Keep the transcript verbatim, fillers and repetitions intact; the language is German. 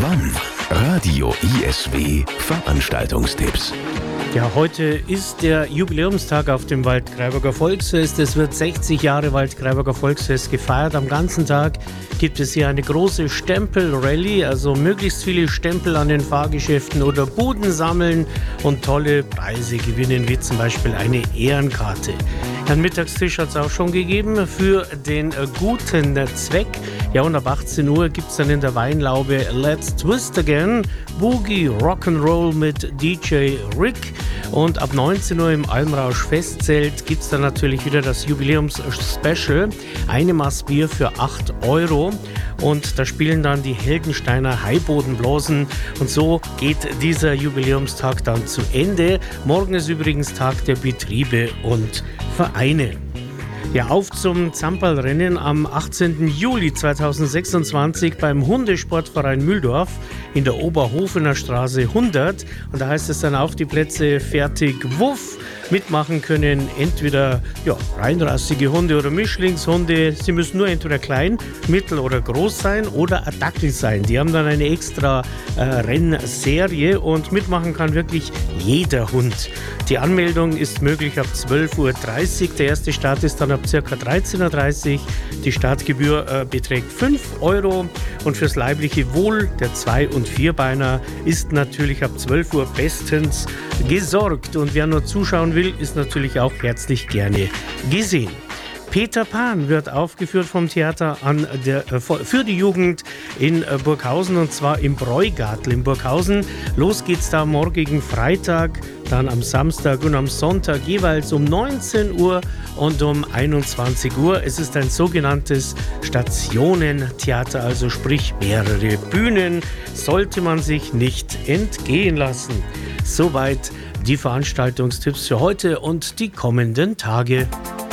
Wann? Radio I S W Veranstaltungstipps. Ja, heute ist der Jubiläumstag auf dem Waldkraiburger Volksfest. Es wird sechzig Jahre Waldkraiburger Volksfest gefeiert. Am ganzen Tag gibt es hier eine große Stempel-Rallye, also möglichst viele Stempel an den Fahrgeschäften oder Buden sammeln und tolle Preise gewinnen, wie zum Beispiel eine Ehrenkarte. Einen Mittagstisch hat es auch schon gegeben für den äh, guten Zweck. Ja, und ab achtzehn Uhr gibt es dann in der Weinlaube Let's Twist Again, Boogie Rock'n'Roll mit D J Rick. Und ab neunzehn Uhr im Almrausch Festzelt gibt es dann natürlich wieder das Jubiläums-Special. Eine Maß Bier für acht Euro. Und da spielen dann die Heldensteiner Haibodenblasen. Und so geht dieser Jubiläumstag dann zu Ende. Morgen ist übrigens Tag der Betriebe und Vereine. Ja, auf zum Zamperlrennen am achtzehnten Juli zweitausendsechsundzwanzig beim Hundesportverein Mühldorf in der Oberhofener Straße hundert. Und da heißt es dann auf die Plätze fertig, wuff. Mitmachen können entweder ja, reinrassige Hunde oder Mischlingshunde. Sie müssen nur entweder klein, mittel oder groß sein oder ein Dackel sein. Die haben dann eine extra äh, Rennserie und mitmachen kann wirklich jeder Hund. Die Anmeldung ist möglich ab zwölf Uhr dreißig. Der erste Start ist dann ab ca. dreizehn Uhr dreißig. Die Startgebühr äh, beträgt fünf Euro. Und fürs leibliche Wohl der Zwei- und Vierbeiner ist natürlich ab zwölf Uhr bestens gesorgt. Und wer nur zuschauen will, ist natürlich auch herzlich gerne gesehen. Peter Pan wird aufgeführt vom Theater an der, äh, für die Jugend in äh, Burghausen, und zwar im Bräugartel in Burghausen. Los geht's da morgigen Freitag, dann am Samstag und am Sonntag jeweils um neunzehn Uhr und um einundzwanzig Uhr. Es ist ein sogenanntes Stationentheater, also sprich mehrere Bühnen, sollte man sich nicht entgehen lassen. Soweit die Veranstaltungstipps für heute und die kommenden Tage.